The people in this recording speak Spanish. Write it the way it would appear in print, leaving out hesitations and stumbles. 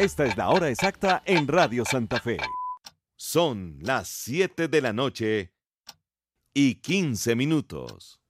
Esta es la hora exacta en Radio Santa Fe. Son las 7 de la noche y 15 minutos.